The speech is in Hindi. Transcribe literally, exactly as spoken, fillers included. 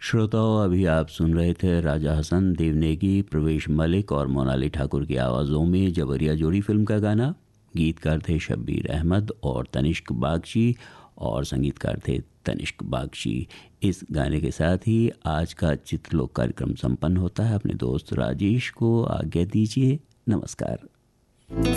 श्रोताओं, अभी आप सुन रहे थे राजा हसन, देवनेगी, प्रवेश मलिक और मोनाली ठाकुर की आवाज़ों में जबरिया जोड़ी फिल्म का गाना। गीतकार थे शब्बीर अहमद और तनिष्क बागची और संगीतकार थे तनिष्क बागची। इस गाने के साथ ही आज का चित्रलोक कार्यक्रम संपन्न होता है। अपने दोस्त राजेश को आज्ञा दीजिए। नमस्कार।